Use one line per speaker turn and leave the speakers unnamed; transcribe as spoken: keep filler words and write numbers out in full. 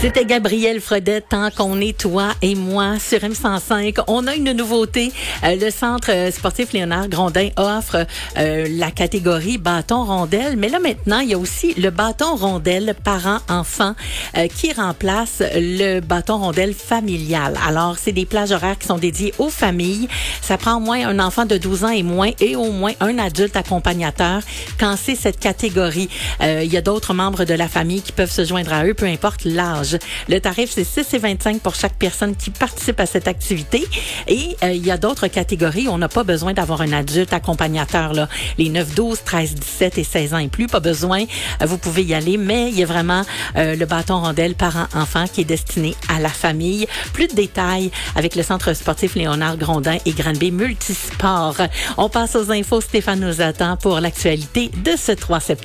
C'était Gabriel Fredette, tant qu'on est toi et moi sur M cent cinq. On a une nouveauté. Euh, le Centre sportif Léonard Grondin offre euh, la catégorie bâton rondelle. Mais là, maintenant, il y a aussi le bâton rondelle parent-enfant euh, qui remplace le bâton rondelle familial. Alors, c'est des plages horaires qui sont dédiées aux familles. Ça prend au moins un enfant de douze ans et moins et au moins un adulte accompagnateur quand c'est cette catégorie. Euh, il y a d'autres membres de la famille qui peuvent se joindre à eux, peu importe l'âge. Le tarif, c'est six et vingt-cinq pour chaque personne qui participe à cette activité. Et euh, il y a d'autres catégories. On n'a pas besoin d'avoir un adulte accompagnateur, là. Les neuf, douze, treize, dix-sept et seize ans et plus, pas besoin. Euh, vous pouvez y aller, mais il y a vraiment euh, le bâton rondelle parent-enfant qui est destiné à la famille. Plus de détails avec le Centre sportif Léonard Grondin et Granby Multisport. On passe aux infos. Stéphane nous attend pour l'actualité de ce trois septembre.